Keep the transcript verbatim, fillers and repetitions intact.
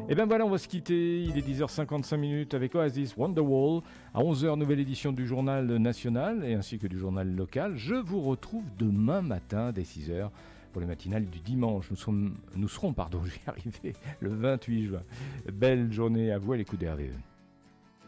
Et bien voilà, on va se quitter. Il est dix heures cinquante-cinq minutes avec Oasis Wonderwall. À onze heures, nouvelle édition du journal national et ainsi que du journal local. Je vous retrouve demain matin dès six heures pour les matinales du dimanche. Nous, sommes, nous serons, pardon, j'y arrivé, le vingt-huit juin. Belle journée à vous à l'écoute des R V E.